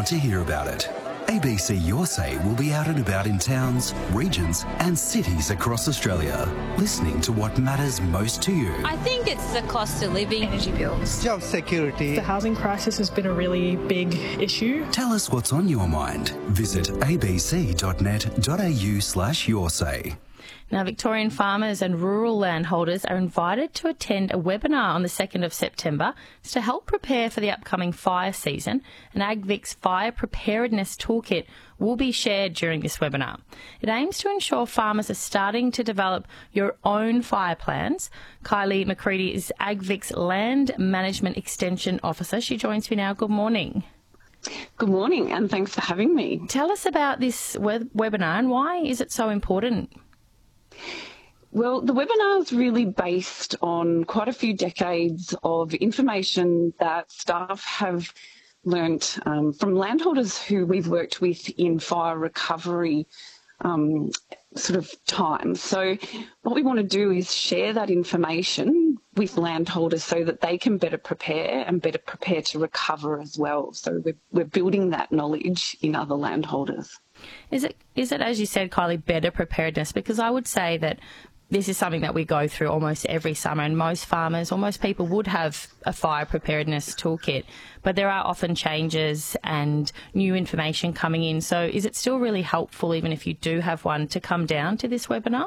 want to hear about it. ABC Your Say will be out and about in towns, regions and cities across Australia, listening to what matters most to you. I think it's the cost of living, energy bills, job security. The housing crisis has been a really big issue. Tell us what's on your mind. Visit abc.net.au/yoursay. Now, Victorian farmers and rural landholders are invited to attend a webinar on the 2nd of September to help prepare for the upcoming fire season. An AgVic's Fire Preparedness Toolkit will be shared during this webinar. It aims to ensure farmers are starting to develop your own fire plans. Kylie McCready is AgVic's Land Management Extension Officer. She joins me now. Good morning. Good morning, and thanks for having me. Tell us about this webinar and why is it so important? Well, the webinar is really based on quite a few decades of information that staff have learnt from landholders who we've worked with in fire recovery sort of time. So what we want to do is share that information with landholders so that they can better prepare and better prepare to recover as well. So we're building that knowledge in other landholders. Is it, as you said, Kylie, better preparedness? Because I would say that this is something that we go through almost every summer, and most farmers or most people would have a fire preparedness toolkit, but there are often changes and new information coming in. So is it still really helpful, even if you do have one, to come down to this webinar?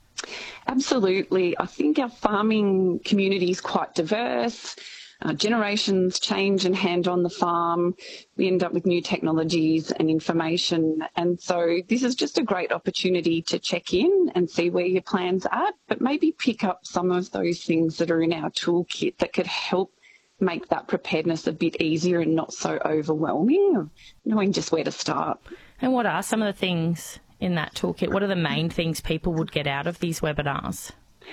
Absolutely. I think our farming community is quite diverse. Generations change and hand on the farm. We end up with new technologies and information. And so this is just a great opportunity to check in and see where your plan's at, but maybe pick up some of those things that are in our toolkit that could help make that preparedness a bit easier and not so overwhelming, of knowing just where to start. And what are some of the things in that toolkit? What are the main things people would get out of these webinars?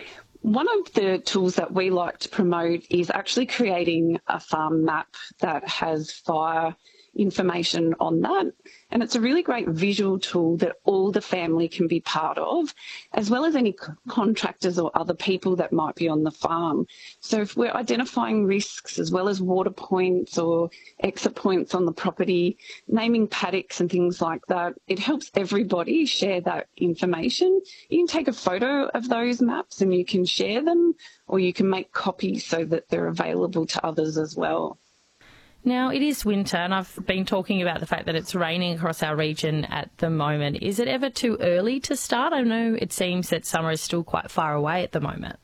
One of the tools that we like to promote is actually creating a farm map that has fire information on that. And it's a really great visual tool that all the family can be part of, as well as any contractors or other people that might be on the farm. So if we're identifying risks as well as water points or exit points on the property, naming paddocks and things like that, it helps everybody share that information. You can take a photo of those maps and you can share them, or you can make copies so that they're available to others as well. Now, it is winter, and I've been talking about the fact that it's raining across our region at the moment. Is it ever too early to start? I know it seems that summer is still quite far away at the moment.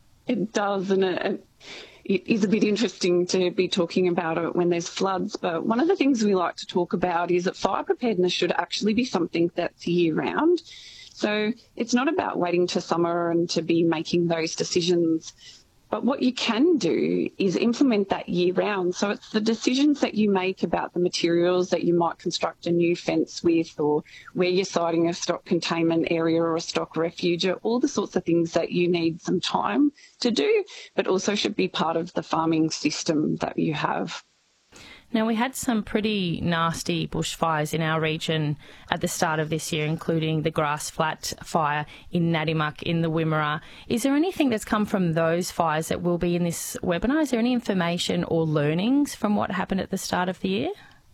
It does, and it is a bit interesting to be talking about it when there's floods. But one of the things we like to talk about is that fire preparedness should actually be something that's year-round. So it's not about waiting to summer and to be making those decisions. But what you can do is implement that year-round. So it's the decisions that you make about the materials that you might construct a new fence with, or where you're siting a stock containment area or a stock refuge, or all the sorts of things that you need some time to do, but also should be part of the farming system that you have. Now, we had some pretty nasty bushfires in our region at the start of this year, including the Grass Flat fire in Nadimuck in the Wimmera. Is there anything that's come from those fires that will be in this webinar? Is there any information or learnings from what happened at the start of the year?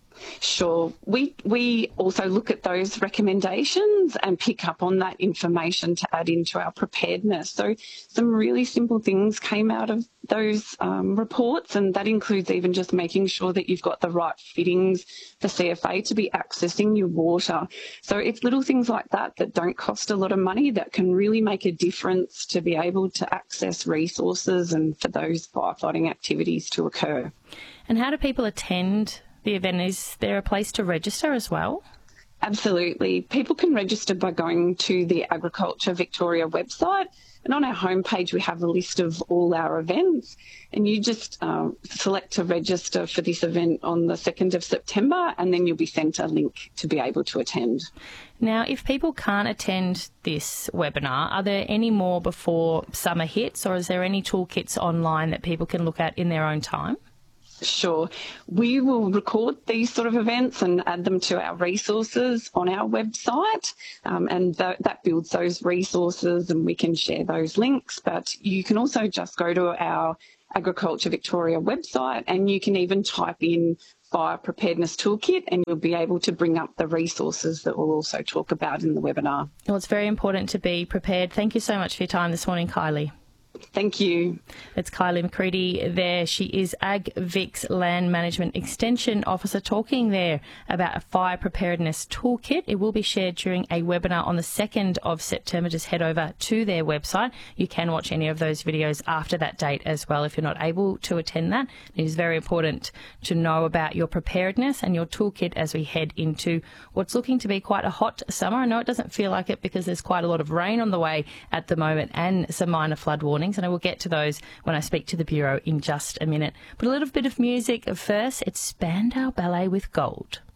Sure. We also look at those recommendations and pick up on that information to add into our preparedness. So some really simple things came out of those reports, and that includes even just making sure that you've got the right fittings for CFA to be accessing your water. So it's little things like that that don't cost a lot of money that can really make a difference to be able to access resources and for those firefighting activities to occur. And how do people attend the event? Is there a place to register as well? Absolutely. People can register by going to the Agriculture Victoria website, and on our homepage we have a list of all our events, and you just select to register for this event on the 2nd of September, and then you'll be sent a link to be able to attend. Now, if people can't attend this webinar, are there any more before summer hits, or is there any toolkits online that people can look at in their own time? Sure. We will record these sort of events and add them to our resources on our website, and that builds those resources and we can share those links. But you can also just go to our Agriculture Victoria website and you can even type in Fire Preparedness Toolkit, and you'll be able to bring up the resources that we'll also talk about in the webinar. Well, it's very important to be prepared. Thank you so much for your time this morning, Kylie. Thank you. It's Kylie McCready there. She is AgVic's Land Management Extension Officer, talking there about a fire preparedness toolkit. It will be shared during a webinar on the 2nd of September. Just head over to their website. You can watch any of those videos after that date as well if you're not able to attend that. It is very important to know about your preparedness and your toolkit as we head into what's looking to be quite a hot summer. I know it doesn't feel like it because there's quite a lot of rain on the way at the moment and some minor flood warnings, and I will get to those when I speak to the Bureau in just a minute. But a little bit of music first. It's Spandau Ballet with Gold.